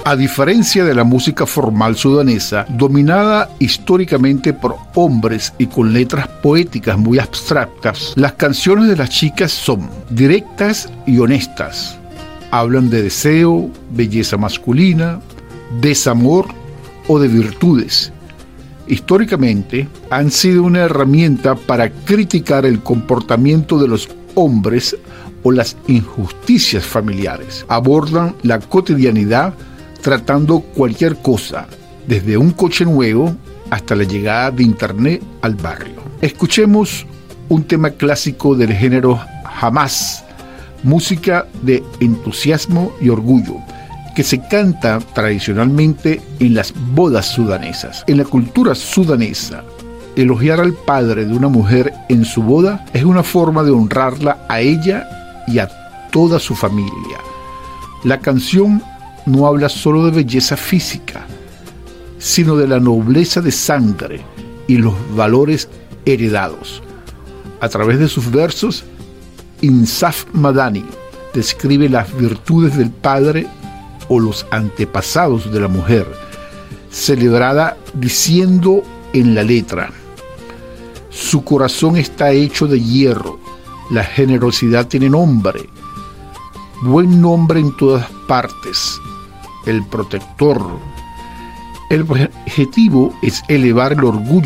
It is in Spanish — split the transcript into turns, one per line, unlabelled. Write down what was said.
A diferencia de la música formal sudanesa, dominada históricamente por hombres y con letras poéticas muy abstractas, las canciones de las chicas son directas y honestas. Hablan de deseo, belleza masculina, desamor o de virtudes. Históricamente han sido una herramienta para criticar el comportamiento de los hombres o las injusticias familiares. Abordan la cotidianidad tratando cualquier cosa, desde un coche nuevo hasta la llegada de internet al barrio. Escuchemos un tema clásico del género Hamas, música de entusiasmo y orgullo, que se canta tradicionalmente en las bodas sudanesas. En la cultura sudanesa, elogiar al padre de una mujer en su boda es una forma de honrarla a ella y a toda su familia. La canción no habla solo de belleza física, sino de la nobleza de sangre y los valores heredados. A través de sus versos, Insaf Madani describe las virtudes del padre o los antepasados de la mujer, celebrada diciendo en la letra: su corazón está hecho de hierro, la generosidad tiene nombre, buen nombre en todas partes, el protector. El objetivo es elevar el orgullo